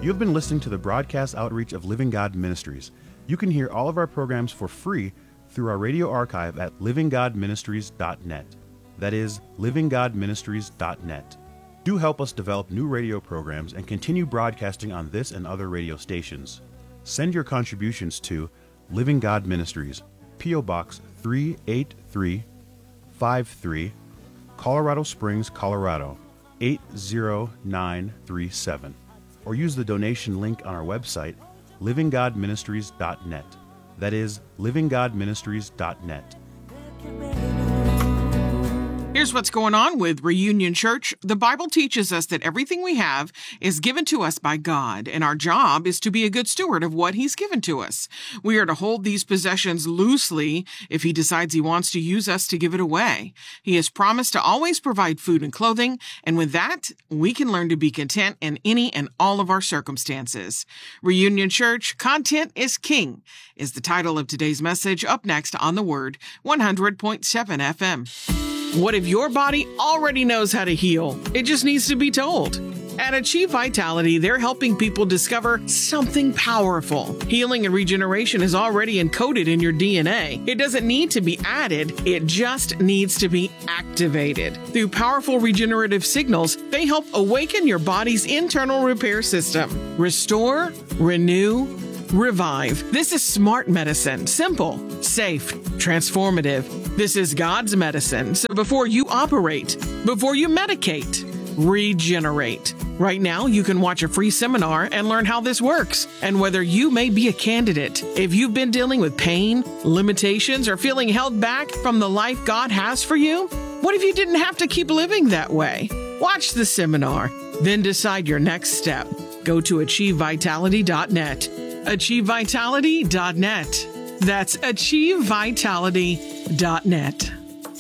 You have been listening to the broadcast outreach of Living God Ministries. You can hear all of our programs for free through our radio archive at livinggodministries.net. That is, livinggodministries.net. Do help us develop new radio programs and continue broadcasting on this and other radio stations. Send your contributions to Living God Ministries, P.O. Box 38353, Colorado Springs, Colorado 80937, or use the donation link on our website, livinggodministries.net. That is, livinggodministries.net. Here's what's going on with Reunion Church. The Bible teaches us that everything we have is given to us by God, and our job is to be a good steward of what He's given to us. We are to hold these possessions loosely if He decides He wants to use us to give it away. He has promised to always provide food and clothing, and with that, we can learn to be content in any and all of our circumstances. Reunion Church, Content is King, is the title of today's message. Up next on The Word, 100.7 FM. What if your body already knows how to heal? It just needs to be told. At Achieve Vitality, they're helping people discover something powerful. Healing and regeneration is already encoded in your DNA. It doesn't need to be added, it just needs to be activated. Through powerful regenerative signals, they help awaken your body's internal repair system. Restore, renew, revive. This is smart medicine. Simple, safe, transformative. This is God's medicine. So before you operate, before you medicate, regenerate. Right now, you can watch a free seminar and learn how this works and whether you may be a candidate. If you've been dealing with pain, limitations, or feeling held back from the life God has for you, what if you didn't have to keep living that way? Watch the seminar, then decide your next step. Go to achievevitality.net. achievevitality.net. That's achievevitality.net.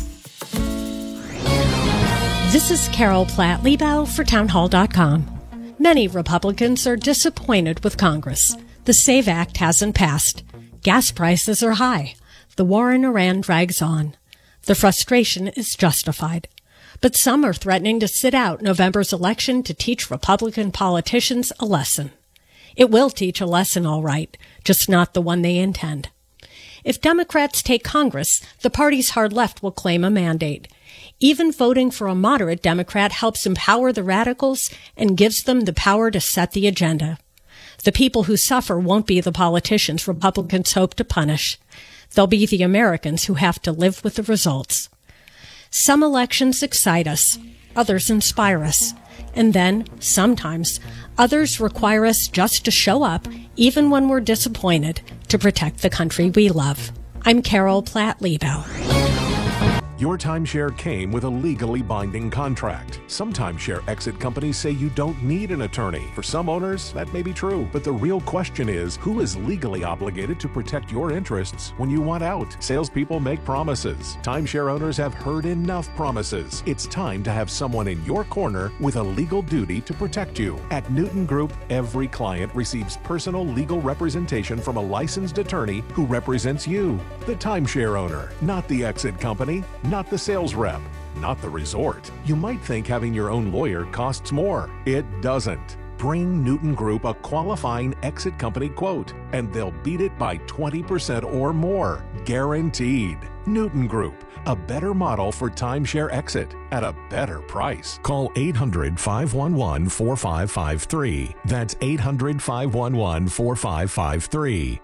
This is Carol Platt-Liebau for townhall.com. Many Republicans are disappointed with Congress. The SAVE Act hasn't passed. Gas prices are high. The war in Iran drags on. The frustration is justified. But some are threatening to sit out November's election to teach Republican politicians a lesson. It will teach a lesson, all right, just not the one they intend. If Democrats take Congress, the party's hard left will claim a mandate. Even voting for a moderate Democrat helps empower the radicals and gives them the power to set the agenda. The people who suffer won't be the politicians Republicans hope to punish. They'll be the Americans who have to live with the results. Some elections excite us, others inspire us, and then, sometimes, others require us just to show up, even when we're disappointed, to protect the country we love. I'm Carol Platt-Liebau. Your timeshare came with a legally binding contract. Some timeshare exit companies say you don't need an attorney. For some owners, that may be true. But the real question is, who is legally obligated to protect your interests when you want out? Salespeople make promises. Timeshare owners have heard enough promises. It's time to have someone in your corner with a legal duty to protect you. At Newton Group, every client receives personal legal representation from a licensed attorney who represents you, the timeshare owner, not the exit company. Not the sales rep, not the resort. You might think having your own lawyer costs more. It doesn't. Bring Newton Group a qualifying exit company quote, and they'll beat it by 20% or more. Guaranteed. Newton Group, a better model for timeshare exit at a better price. Call 800-511-4553. That's 800-511-4553.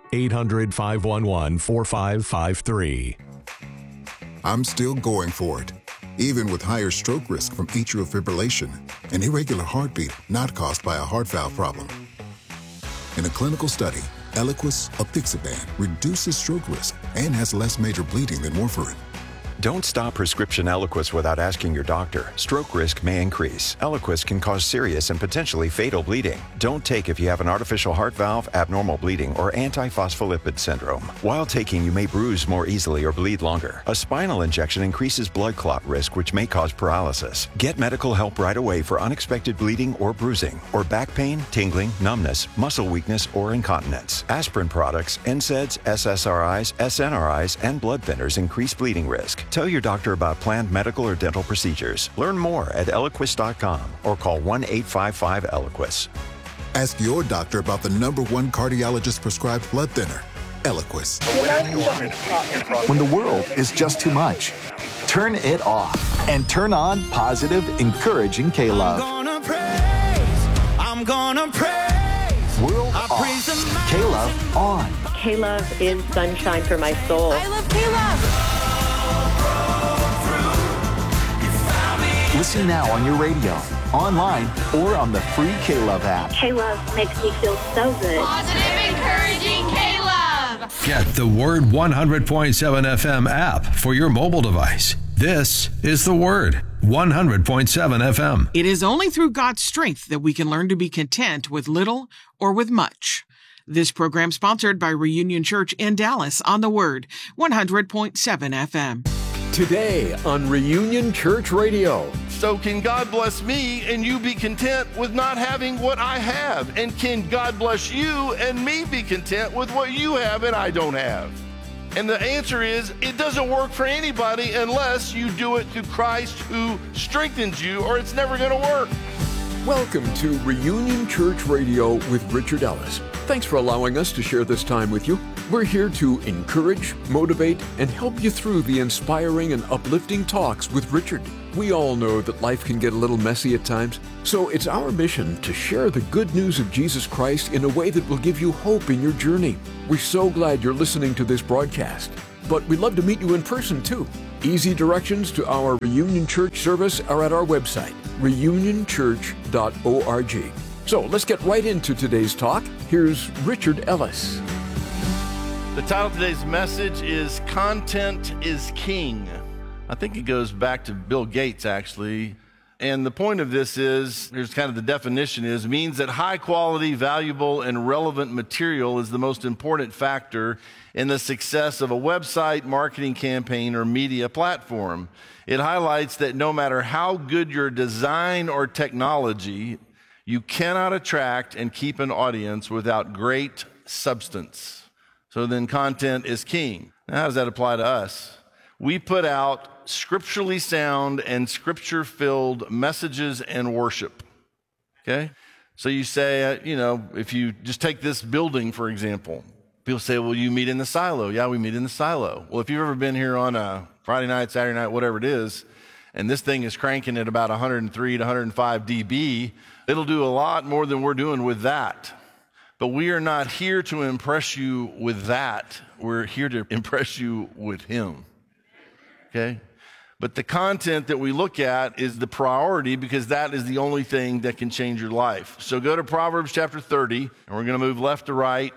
800-511-4553. I'm still going for it, even with higher stroke risk from atrial fibrillation, an irregular heartbeat not caused by a heart valve problem. In a clinical study, Eliquis apixaban reduces stroke risk and has less major bleeding than warfarin. Don't stop prescription Eliquis without asking your doctor. Stroke risk may increase. Eliquis can cause serious and potentially fatal bleeding. Don't take if you have an artificial heart valve, abnormal bleeding, or antiphospholipid syndrome. While taking, you may bruise more easily or bleed longer. A spinal injection increases blood clot risk, which may cause paralysis. Get medical help right away for unexpected bleeding or bruising, or back pain, tingling, numbness, muscle weakness, or incontinence. Aspirin products, NSAIDs, SSRIs, SNRIs, and blood thinners increase bleeding risk. Tell your doctor about planned medical or dental procedures. Learn more at Eliquis.com or call 1-855-ELIQUIS. Ask your doctor about the #1 cardiologist-prescribed blood thinner, Eliquis. When the world is just too much, turn it off and turn on positive, encouraging K-Love. I'm gonna praise. World off. K-Love on. K-Love is sunshine for my soul. I love K-Love. Listen now on your radio, online, or on the free K-Love app. K-Love makes me feel so good. Positive, encouraging K-Love. Get the Word 100.7 FM app for your mobile device. This is the Word 100.7 FM. It is only through God's strength that we can learn to be content with little or with much. This program sponsored by Reunion Church in Dallas on the Word 100.7 FM. Today on Reunion Church Radio. So can God bless me and you be content with not having what I have? And can God bless you and me be content with what you have and I don't have? And the answer is, it doesn't work for anybody unless you do it through Christ who strengthens you, or it's never going to work. Welcome to Reunion Church Radio with Richard Ellis. Thanks for allowing us to share this time with you. We're here to encourage, motivate, and help you through the inspiring and uplifting talks with Richard. We all know that life can get a little messy at times, so it's our mission to share the good news of Jesus Christ in a way that will give you hope in your journey. We're so glad you're listening to this broadcast, but we'd love to meet you in person too. Easy directions to our Reunion Church service are at our website, reunionchurch.org. So let's get right into today's talk. Here's Richard Ellis. The title of today's message is Content is King. I think it goes back to Bill Gates, actually. And the point of this is, here's kind of the definition is, means that high quality, valuable, and relevant material is the most important factor in the success of a website, marketing campaign, or media platform. It highlights that no matter how good your design or technology, you cannot attract and keep an audience without great substance. So then content is king. Now, how does that apply to us? We put out scripturally sound and scripture-filled messages and worship, okay? So you say, if you just take this building, for example, people say, well, you meet in the silo. Yeah, we meet in the silo. Well, if you've ever been here on a Friday night, Saturday night, whatever it is, and this thing is cranking at about 103 to 105 dB, it'll do a lot more than we're doing with that. But we are not here to impress you with that. We're here to impress you with Him, okay? But the content that we look at is the priority, because that is the only thing that can change your life. So go to Proverbs chapter 30, and we're going to move left to right.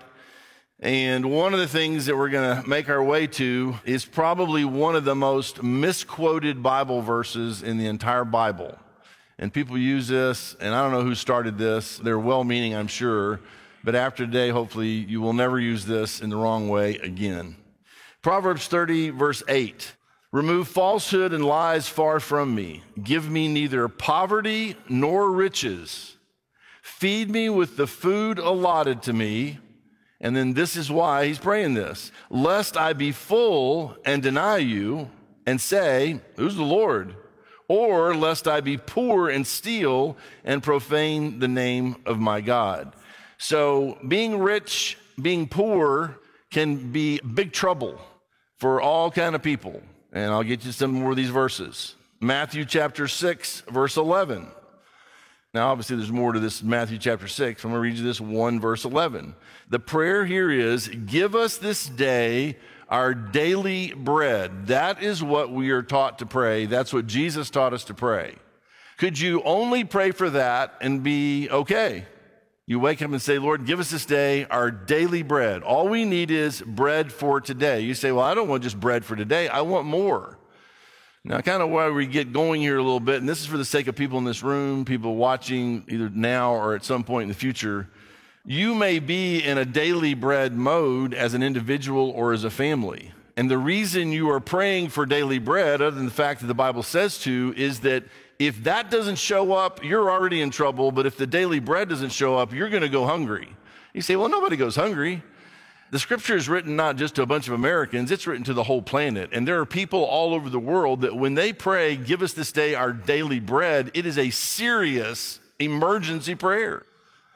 And one of the things that we're going to make our way to is probably one of the most misquoted Bible verses in the entire Bible. And people use this, and I don't know who started this. They're well-meaning, I'm sure. But after today, hopefully, you will never use this in the wrong way again. Proverbs 30, verse 8. Remove falsehood and lies far from me. Give me neither poverty nor riches. Feed me with the food allotted to me. And then this is why he's praying this. Lest I be full and deny you and say, who's the Lord? Or lest I be poor and steal and profane the name of my God. So being rich, being poor can be big trouble for all kind of people. And I'll get you some more of these verses. Matthew chapter 6, verse 11. Now, obviously, there's more to this Matthew chapter 6. I'm going to read you this 1 verse 11. The prayer here is, give us this day our daily bread. That is what we are taught to pray. That's what Jesus taught us to pray. Could you only pray for that and be okay? You wake up and say, Lord, give us this day our daily bread. All we need is bread for today. You say, well, I don't want just bread for today. I want more. Now, kind of why we get going here a little bit, and this is for the sake of people in this room, people watching either now or at some point in the future. You may be in a daily bread mode as an individual or as a family. And the reason you are praying for daily bread, other than the fact that the Bible says to, is that if that doesn't show up, you're already in trouble. But if the daily bread doesn't show up, you're going to go hungry. You say, well, nobody goes hungry. The scripture is written not just to a bunch of Americans, it's written to the whole planet. And there are people all over the world that when they pray, give us this day our daily bread, it is a serious emergency prayer.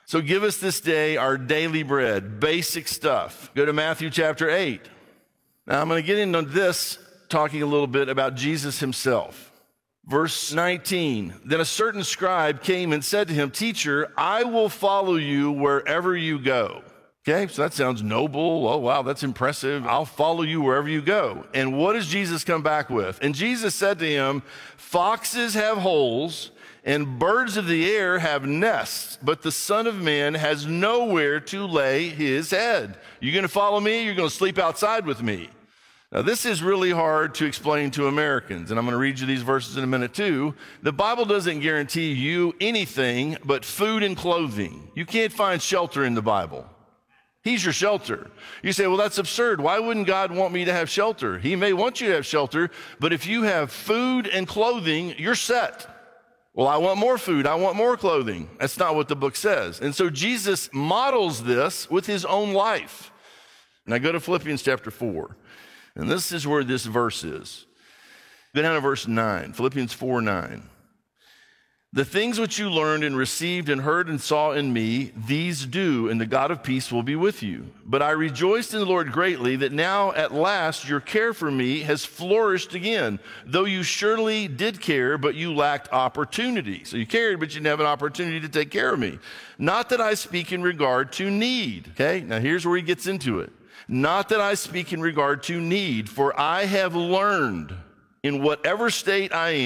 So give us this day our daily bread, basic stuff. Go to Matthew chapter 8. Now I'm going to get into this, talking a little bit about Jesus himself. Verse 19, then a certain scribe came and said to him, Teacher, I will follow you wherever you go. Okay, so that sounds noble. Oh, wow, that's impressive. I'll follow you wherever you go. And what does Jesus come back with? And Jesus said to him, foxes have holes and birds of the air have nests, but the Son of Man has nowhere to lay his head. You going to follow me? You're going to sleep outside with me. Now, this is really hard to explain to Americans, and I'm going to read you these verses in a minute too. The Bible doesn't guarantee you anything but food and clothing. You can't find shelter in the Bible. He's your shelter. You say, well, that's absurd. Why wouldn't God want me to have shelter? He may want you to have shelter, but if you have food and clothing, you're set. Well, I want more food. I want more clothing. That's not what the book says. And so Jesus models this with his own life. Now go to Philippians chapter 4. And this is where this verse is. Go down to verse 9, Philippians 4:9. The things which you learned and received and heard and saw in me, these do, and the God of peace will be with you. But I rejoiced in the Lord greatly that now at last your care for me has flourished again, though you surely did care, but you lacked opportunity. So you cared, but you didn't have an opportunity to take care of me. Not that I speak in regard to need. Okay, now here's where he gets into it. Not that I speak in regard to need, for I have learned in whatever state I am,